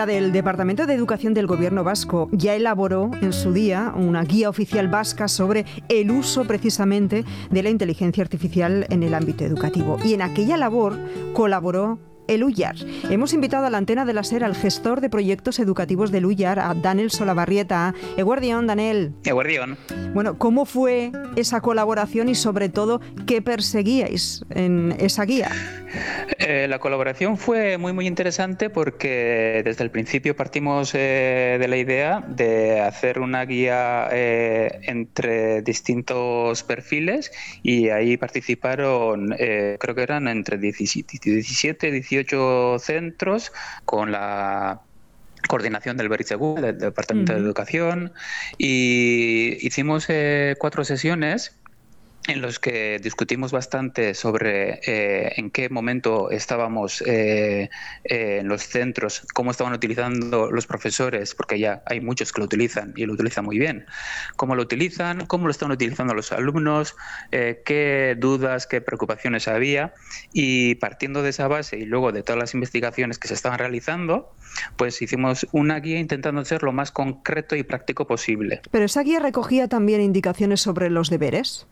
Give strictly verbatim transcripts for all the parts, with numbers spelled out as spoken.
Mira, del Departamento de Educación del Gobierno vasco ya elaboró en su día una guía oficial vasca sobre el uso precisamente de la inteligencia artificial en el ámbito educativo. Y en aquella labor colaboró el Ullar. Hemos invitado a la antena de la SER al gestor de proyectos educativos del Ullar, a Daniel Solabarrieta. Eguardión, Daniel. Eguardión. Bueno, ¿cómo fue esa colaboración y sobre todo qué perseguíais en esa guía? Eh, la colaboración fue muy muy interesante porque desde el principio partimos eh, de la idea de hacer una guía eh, entre distintos perfiles y ahí participaron, eh, creo que eran entre diecisiete, dieciocho centros con la coordinación del Beritzegut, del Departamento uh-huh. de Educación, y hicimos eh, cuatro sesiones en los que discutimos bastante sobre eh, en qué momento estábamos eh, eh, en los centros, cómo estaban utilizando los profesores, porque ya hay muchos que lo utilizan y lo utilizan muy bien, cómo lo utilizan, cómo lo están utilizando los alumnos, eh, qué dudas, qué preocupaciones había, y partiendo de esa base y luego de todas las investigaciones que se estaban realizando, pues hicimos una guía intentando ser lo más concreto y práctico posible. ¿Pero esa guía recogía también indicaciones sobre los deberes?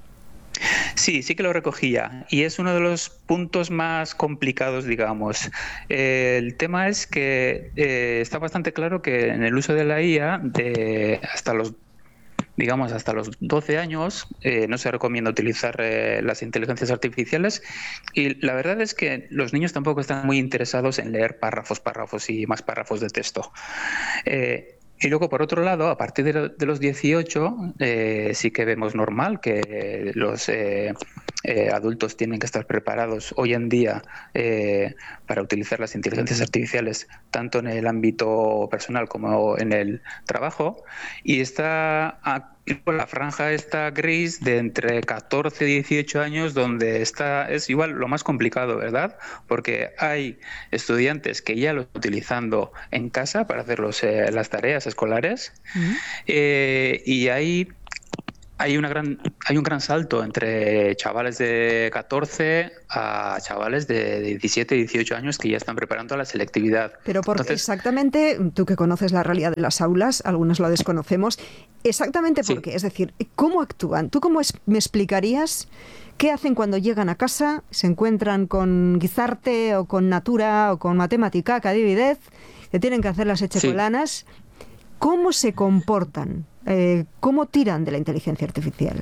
Sí, sí que lo recogía y es uno de los puntos más complicados, digamos. Eh, el tema es que eh, está bastante claro que en el uso de la I A, de hasta los digamos hasta los doce años, eh, no se recomienda utilizar eh, las inteligencias artificiales, y la verdad es que los niños tampoco están muy interesados en leer párrafos, párrafos y más párrafos de texto. Eh, Y luego, por otro lado, a partir de los dieciocho, eh, sí que vemos normal que los eh, eh, adultos tienen que estar preparados hoy en día eh, para utilizar las inteligencias artificiales, tanto en el ámbito personal como en el trabajo. Y está la franja esta gris de entre catorce y dieciocho años, donde está, es igual lo más complicado, ¿verdad? Porque hay estudiantes que ya lo están utilizando en casa para hacer los, eh, las tareas escolares, uh-huh. eh, y hay, hay, una gran, hay un gran salto entre chavales de catorce a chavales de diecisiete, dieciocho años que ya están preparando la selectividad. Pero porque Entonces, exactamente, tú que conoces la realidad de las aulas, algunos la desconocemos, exactamente por sí. qué, es decir, ¿cómo actúan? ¿Tú cómo es, me explicarías qué hacen cuando llegan a casa, se encuentran con Guizarte o con Natura o con Matemática, Cadividez, que tienen que hacer las echecolanas? Sí. ¿Cómo se comportan? Eh, ¿Cómo tiran de la inteligencia artificial?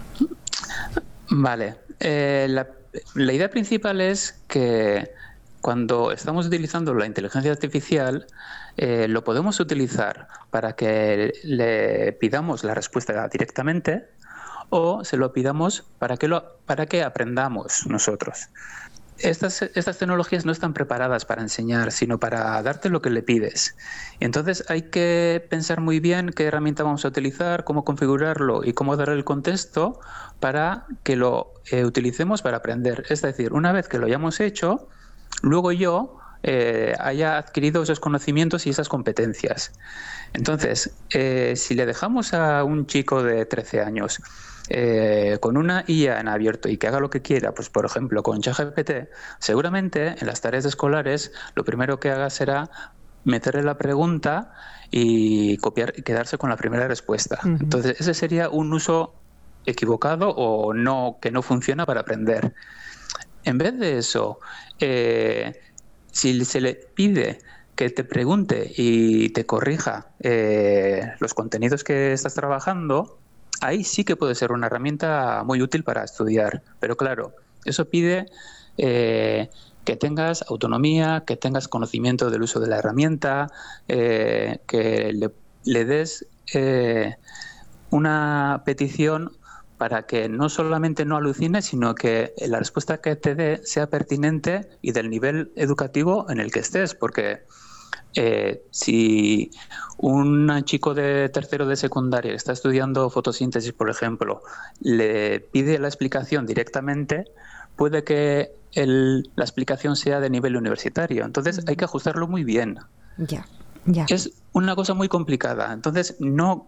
Vale. Eh, la, la idea principal es que cuando estamos utilizando la inteligencia artificial, eh, lo podemos utilizar para que le pidamos la respuesta directamente o se lo pidamos para que, lo, para que aprendamos nosotros. Estas, estas tecnologías no están preparadas para enseñar, sino para darte lo que le pides. Entonces hay que pensar muy bien qué herramienta vamos a utilizar, cómo configurarlo y cómo dar el contexto para que lo eh, utilicemos para aprender. Es decir, una vez que lo hayamos hecho, luego yo eh, haya adquirido esos conocimientos y esas competencias. Entonces, eh, si le dejamos a un chico de trece años Eh, con una I A en abierto y que haga lo que quiera, pues por ejemplo con ChatGPT, seguramente en las tareas escolares lo primero que haga será meterle la pregunta y copiar y quedarse con la primera respuesta. Uh-huh. Entonces ese sería un uso equivocado o no que no funciona para aprender. En vez de eso, eh, si se le pide que te pregunte y te corrija eh, los contenidos que estás trabajando, ahí sí que puede ser una herramienta muy útil para estudiar. Pero claro, eso pide eh, que tengas autonomía, que tengas conocimiento del uso de la herramienta, eh, que le, le des eh, una petición para que no solamente no alucine, sino que la respuesta que te dé sea pertinente y del nivel educativo en el que estés, porque Eh, si un chico de tercero de secundaria está estudiando fotosíntesis, por ejemplo, le pide la explicación directamente, puede que el, la explicación sea de nivel universitario. Entonces hay que ajustarlo muy bien. Ya, ya. Es una cosa muy complicada. Entonces no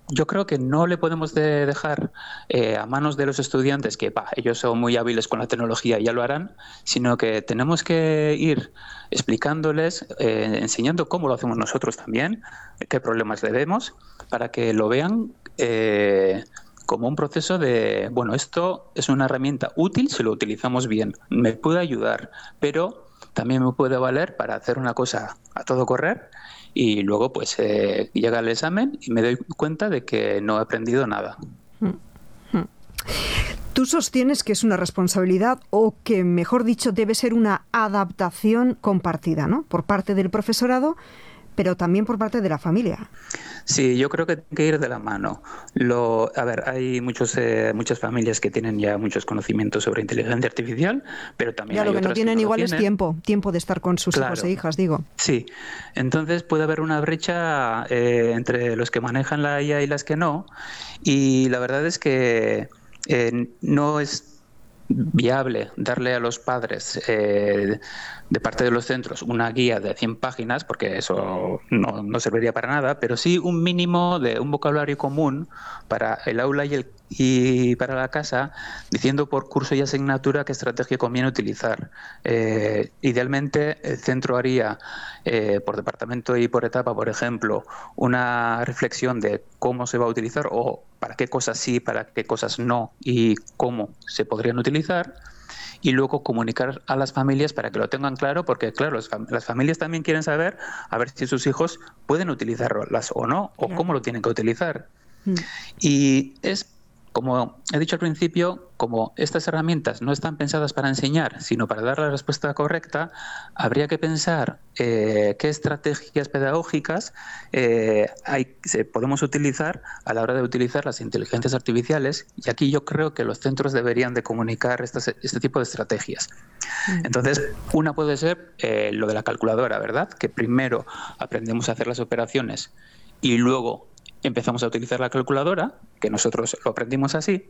yo creo que no le podemos de dejar eh, a manos de los estudiantes que bah, ellos son muy hábiles con la tecnología y ya lo harán, sino que tenemos que ir explicándoles, eh, enseñando cómo lo hacemos nosotros también, qué problemas le vemos, para que lo vean eh, como un proceso de, bueno, esto es una herramienta útil si lo utilizamos bien, me puede ayudar, pero también me puede valer para hacer una cosa a todo correr. Y luego pues eh, llega el examen y me doy cuenta de que no he aprendido nada. Tú sostienes que es una responsabilidad o que, mejor dicho, debe ser una adaptación compartida, ¿no? Por parte del profesorado, pero también por parte de la familia. Sí, yo creo que tiene que ir de la mano. Lo, a ver, hay muchos, eh, muchas familias que tienen ya muchos conocimientos sobre inteligencia artificial, pero también ya hay lo que otras no tienen que no igual tienen. Es tiempo, tiempo de estar con sus Claro. hijos e hijas, digo. Sí, entonces puede haber una brecha eh, entre los que manejan la I A y las que no, y la verdad es que eh, no es viable darle a los padres eh, de parte de los centros una guía de cien páginas, porque eso no, no serviría para nada, pero sí un mínimo de un vocabulario común para el aula y, el, y para la casa, diciendo por curso y asignatura qué estrategia conviene utilizar. Eh, idealmente el centro haría eh, por departamento y por etapa, por ejemplo, una reflexión de cómo se va a utilizar o para qué cosas sí, para qué cosas no y cómo se podrían utilizar, y luego comunicar a las familias para que lo tengan claro, porque claro, las familias también quieren saber a ver si sus hijos pueden utilizarlas o no, o claro, cómo lo tienen que utilizar. Mm. Y es, como he dicho al principio, como estas herramientas no están pensadas para enseñar, sino para dar la respuesta correcta, habría que pensar eh, qué estrategias pedagógicas eh, hay, se, podemos utilizar a la hora de utilizar las inteligencias artificiales, y aquí yo creo que los centros deberían de comunicar estas, este tipo de estrategias. Entonces, una puede ser eh, lo de la calculadora, ¿verdad? Que primero aprendemos a hacer las operaciones y luego empezamos a utilizar la calculadora, que nosotros lo aprendimos así,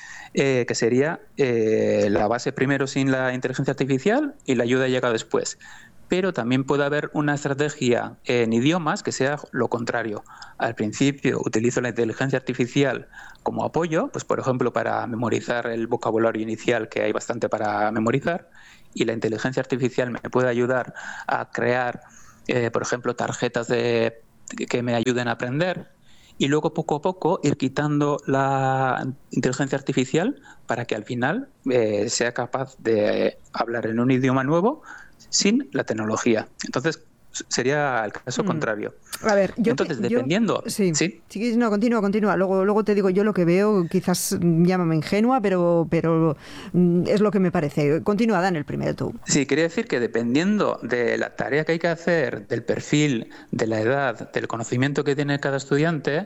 eh, que sería eh, la base primero sin la inteligencia artificial y la ayuda llega después. Pero también puede haber una estrategia en idiomas que sea lo contrario. Al principio utilizo la inteligencia artificial como apoyo, pues por ejemplo para memorizar el vocabulario inicial, que hay bastante para memorizar, y la inteligencia artificial me puede ayudar a crear, eh, por ejemplo, tarjetas de, que me ayuden a aprender. Y luego poco a poco ir quitando la inteligencia artificial para que al final eh, sea capaz de hablar en un idioma nuevo sin la tecnología. Entonces sería el caso mm. contrario. A ver, yo Entonces, yo, dependiendo... Sí, ¿sí? sí, no, continúa, continúa. Luego, luego te digo yo lo que veo, quizás llámame ingenua, pero, pero es lo que me parece. Continúa, Dan, el primero tú. Sí, quería decir que dependiendo de la tarea que hay que hacer, del perfil, de la edad, del conocimiento que tiene cada estudiante,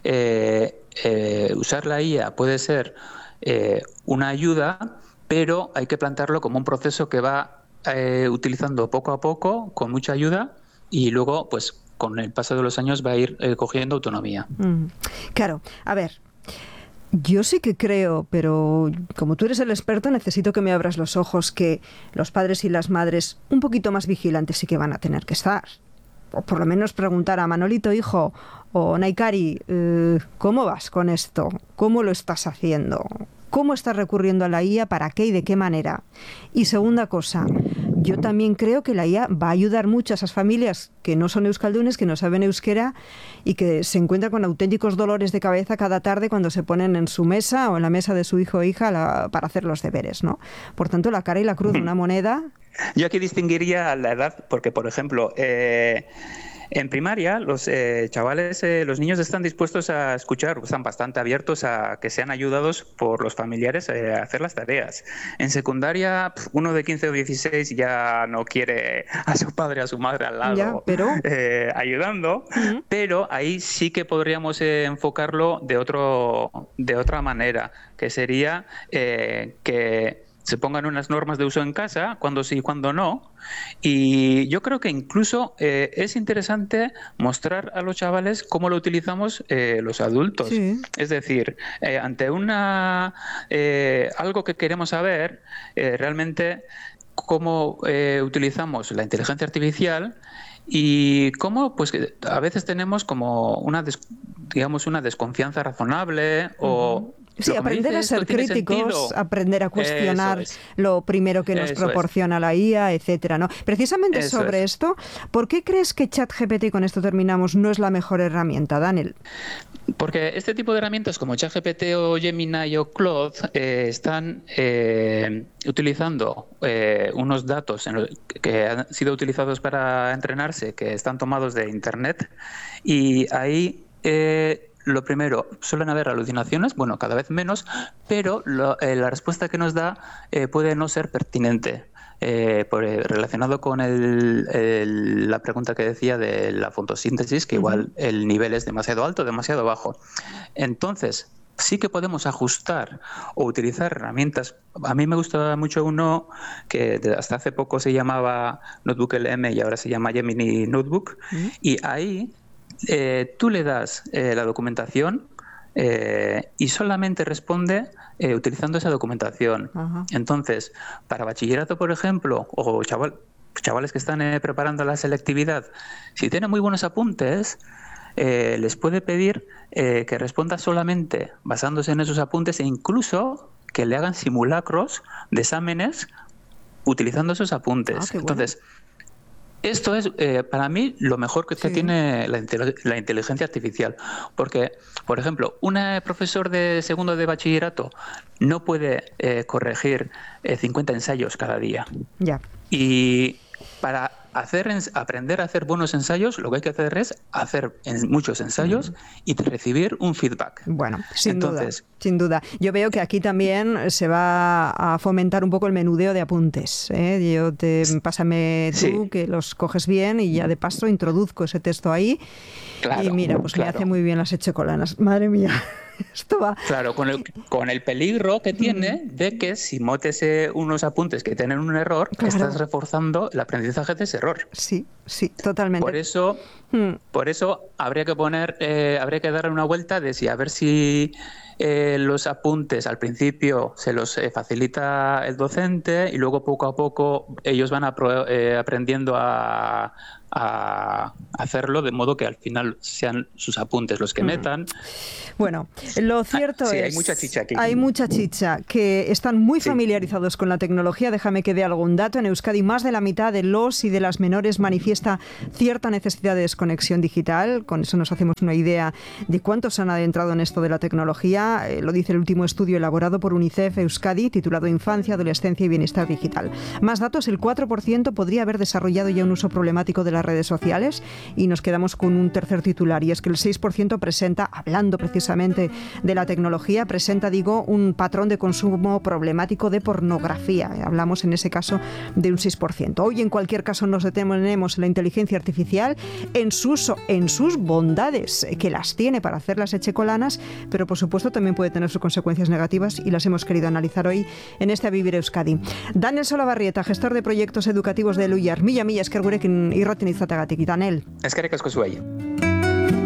eh, eh, usar la I A puede ser eh, una ayuda, pero hay que plantearlo como un proceso que va Eh, utilizando poco a poco, con mucha ayuda, y luego, pues, con el paso de los años va a ir eh, cogiendo autonomía. Mm, claro, a ver, yo sí que creo, pero como tú eres el experto, necesito que me abras los ojos, que los padres y las madres un poquito más vigilantes sí que van a tener que estar. O por lo menos preguntar a Manolito, hijo, o Naikari, eh, ¿cómo vas con esto? ¿Cómo lo estás haciendo? ¿Cómo estás recurriendo a la I A? ¿Para qué y de qué manera? Y segunda cosa, yo también creo que la I A va a ayudar mucho a esas familias que no son euskaldunes, que no saben euskera y que se encuentran con auténticos dolores de cabeza cada tarde cuando se ponen en su mesa o en la mesa de su hijo o hija la, para hacer los deberes, ¿no? Por tanto, la cara y la cruz de una moneda... Yo aquí distinguiría la edad porque, por ejemplo... Eh... En primaria, los eh, chavales, eh, los niños están dispuestos a escuchar, están bastante abiertos a que sean ayudados por los familiares eh, a hacer las tareas. En secundaria, uno de quince o dieciséis ya no quiere a su padre, a su madre al lado ya, pero... eh, ayudando, uh-huh. Pero ahí sí que podríamos eh, enfocarlo de, otro, de otra manera, que sería eh, que... se pongan unas normas de uso en casa, cuando sí y cuando no. Y yo creo que incluso eh, es interesante mostrar a los chavales cómo lo utilizamos eh, los adultos. Sí. Es decir, eh, ante una eh, algo que queremos saber, eh, realmente cómo eh, utilizamos la inteligencia artificial y cómo, pues, a veces tenemos como una, des, digamos, una desconfianza razonable o... Sí, aprender a ser críticos, sentido. aprender a cuestionar es. lo primero que nos Eso proporciona es. la I A, etcétera, ¿no? Precisamente Eso sobre es. esto, ¿por qué crees que ChatGPT, con esto terminamos, no es la mejor herramienta, Daniel? Porque este tipo de herramientas como ChatGPT o Gemini o Claude eh, están eh, utilizando eh, unos datos en el, que han sido utilizados para entrenarse, que están tomados de Internet, y ahí... Eh, Lo primero, suelen haber alucinaciones, bueno, cada vez menos, pero lo, eh, la respuesta que nos da eh, puede no ser pertinente. Eh, por, eh, relacionado con el, el, la pregunta que decía de la fotosíntesis, que igual uh-huh. el nivel es demasiado alto o demasiado bajo. Entonces, sí que podemos ajustar o utilizar herramientas. A mí me gusta mucho uno que hasta hace poco se llamaba Notebook L M y ahora se llama Gemini Notebook, uh-huh. y ahí... Eh, tú le das eh, la documentación eh, y solamente responde eh, utilizando esa documentación. Ajá. Entonces, para bachillerato, por ejemplo, o chaval, chavales que están eh, preparando la selectividad, si tienen muy buenos apuntes, eh, les puede pedir eh, que responda solamente basándose en esos apuntes e incluso que le hagan simulacros de exámenes utilizando esos apuntes. Ah, Entonces, bueno. Esto es, eh, para mí, lo mejor que, sí. que tiene la, la inteligencia artificial. Porque, por ejemplo, un profesor de segundo de bachillerato no puede eh, corregir eh, cincuenta ensayos cada día. Ya. Y para hacer aprender a hacer buenos ensayos, lo que hay que hacer es hacer muchos ensayos uh-huh. y recibir un feedback. Bueno, sin Entonces, duda, sin duda. Yo veo que aquí también se va a fomentar un poco el menudeo de apuntes, ¿eh? Yo te pásame tú sí. que los coges bien y ya de paso introduzco ese texto ahí. Claro, y mira, pues claro. me hace muy bien las hechecolanas. Madre mía. Esto va. Claro, con el, con el peligro que tiene de que si metes eh, unos apuntes que tienen un error, claro. estás reforzando el aprendizaje de ese error. Sí, sí, totalmente. Por eso, mm. por eso habría que poner, eh, habría que darle una vuelta de si a ver si eh, los apuntes al principio se los eh, facilita el docente y luego poco a poco ellos van a pro, eh, aprendiendo a a hacerlo de modo que al final sean sus apuntes los que metan. Bueno, lo cierto ah, sí, es... hay mucha chicha aquí. Hay mucha chicha, que están muy sí. familiarizados con la tecnología. Déjame que dé algún dato. En Euskadi más de la mitad de los y de las menores manifiesta cierta necesidad de desconexión digital. Con eso nos hacemos una idea de cuántos han adentrado en esto de la tecnología. Eh, lo dice el último estudio elaborado por UNICEF Euskadi, titulado Infancia, Adolescencia y Bienestar Digital. Más datos, el cuatro por ciento podría haber desarrollado ya un uso problemático de la redes sociales, y nos quedamos con un tercer titular, y es que el seis por ciento presenta, hablando precisamente de la tecnología, presenta, digo, un patrón de consumo problemático de pornografía. Hablamos en ese caso de un seis por ciento. Hoy, en cualquier caso, nos detenemos en la inteligencia artificial, en su uso, en sus bondades, que las tiene para hacer las hechecolanas, pero por supuesto también puede tener sus consecuencias negativas, y las hemos querido analizar hoy en este A Vivir Euskadi. Daniel Solabarrieta, gestor de proyectos educativos de Eluyar. Mila mila esker gurekin irratin izatagatik, Daniel. Eskerrik asko zuei.